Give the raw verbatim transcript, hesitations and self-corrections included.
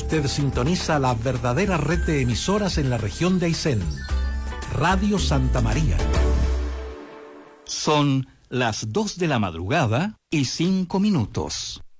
Usted sintoniza la verdadera red de emisoras en la región de Aysén. Radio Santa María. Son las dos de la madrugada y cinco minutos.